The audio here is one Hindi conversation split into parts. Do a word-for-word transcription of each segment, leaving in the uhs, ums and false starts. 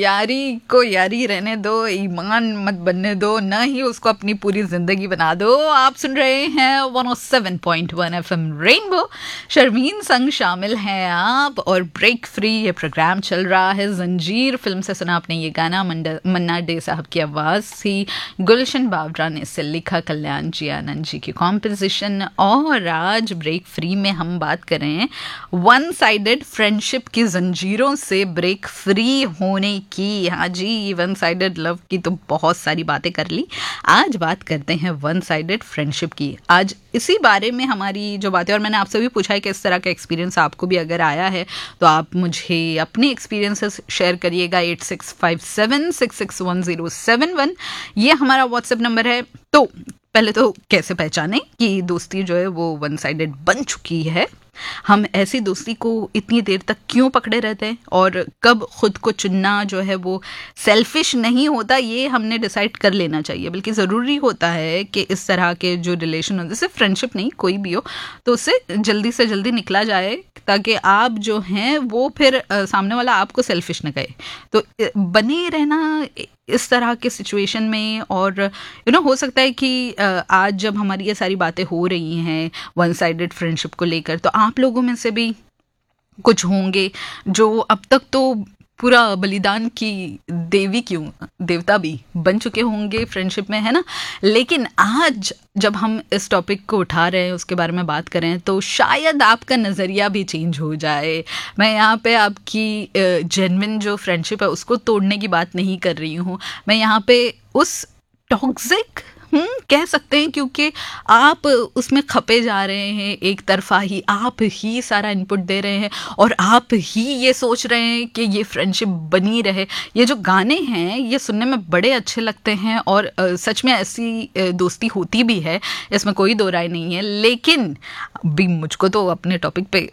यारी को यारी रहने दो, ईमान मत बनने दो, ना ही उसको अपनी पूरी जिंदगी बना दो। आप सुन रहे हैं one O seven point one FM rainbow, Sharmin संग शामिल हैं आप, और ब्रेक फ्री ये प्रोग्राम चल रहा है। जंजीर फिल्म से सुना आपने ये गाना, मन्ना डे साहब की आवाज़ थी, गुलशन बावरा ने इसे लिखा, कल्याण जी आनंद जी की कॉम्पोजिशन। और आज ब्रेक फ्री में हम बात कर रहे हैं वन साइडेड फ्रेंडशिप की जंजीरों से ब्रेक फ्री होने की। हाँ जी, वन साइडेड लव की तो बहुत सारी बातें कर ली, आज बात करते हैं वन साइडेड फ्रेंडशिप की। आज इसी बारे में हमारी जो बातें, और मैंने आपसे भी पूछा है कि इस तरह का एक्सपीरियंस आपको भी अगर आया है तो आप मुझे अपने एक्सपीरियंसेस शेयर करिएगा। Eight six five seven six six one zero seven one ये हमारा व्हाट्सएप नंबर है। तो पहले तो कैसे पहचानें कि दोस्ती जो है वो वन साइडेड बन चुकी है, हम ऐसी दोस्ती को इतनी देर तक क्यों पकड़े रहते हैं, और कब खुद को चुनना जो है वो सेल्फिश नहीं होता, ये हमने डिसाइड कर लेना चाहिए। बल्कि ज़रूरी होता है कि इस तरह के जो रिलेशन हो, जैसे फ्रेंडशिप नहीं कोई भी हो, तो उससे जल्दी से जल्दी निकला जाए, ताकि आप जो हैं वो फिर आ, सामने वाला आपको सेल्फिश न कहे। तो बने रहना इस तरह के सिचुएशन में, और यू नो हो सकता है कि आज जब हमारी ये सारी बातें हो रही हैं वन साइडेड फ्रेंडशिप को लेकर, तो आप लोगों में से भी कुछ होंगे जो अब तक तो पूरा बलिदान की देवी क्यों देवता भी बन चुके होंगे फ्रेंडशिप में, है ना। लेकिन आज जब हम इस टॉपिक को उठा रहे हैं, उसके बारे में बात करें, तो शायद आपका नज़रिया भी चेंज हो जाए। मैं यहाँ पे आपकी जेन्युइन जो फ्रेंडशिप है उसको तोड़ने की बात नहीं कर रही हूँ, मैं यहाँ पे उस टॉक्सिक हम्म कह सकते हैं, क्योंकि आप उसमें खपे जा रहे हैं, एक तरफा ही आप ही सारा इनपुट दे रहे हैं, और आप ही ये सोच रहे हैं कि ये फ्रेंडशिप बनी रहे। ये जो गाने हैं ये सुनने में बड़े अच्छे लगते हैं, और आ, सच में ऐसी आ, दोस्ती होती भी है, इसमें कोई दो राय नहीं है। लेकिन भी मुझको तो अपने टॉपिक पे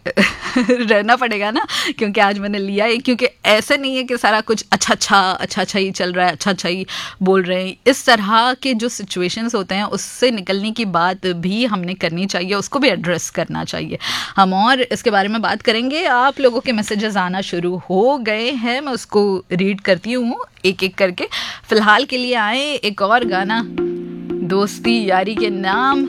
रहना पड़ेगा ना, क्योंकि आज मैंने लिया है, क्योंकि ऐसे नहीं है कि सारा कुछ अच्छा अच्छा अच्छा अच्छा ही चल रहा है, अच्छा अच्छा ही बोल रहे हैं। इस तरह के जो सिचुएशन होते हैं उससे निकलने की बात भी हमने करनी चाहिए, उसको भी एड्रेस करना चाहिए हम, और इसके बारे में बात करेंगे। आप लोगों के मैसेजेस आना शुरू हो गए हैं, मैं उसको रीड करती हूँ एक एक करके। फिलहाल के लिए आए एक और गाना, दोस्ती यारी के नाम,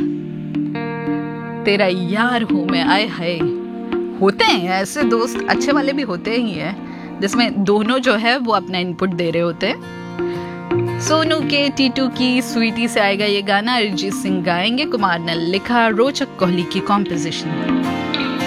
तेरा यार हूँ मैं। आए हाय, होते हैं ऐसे दोस्त, अच्छे वाले भी होते ही हैं, जिसमें दोनों जो है वो अपना इनपुट दे रहे होते हैं। सोनू के टीटू की स्वीटी से आएगा ये गाना, अरिजीत सिंह गाएंगे, कुमार ने लिखा, रोचक कोहली की कॉम्पोजिशन।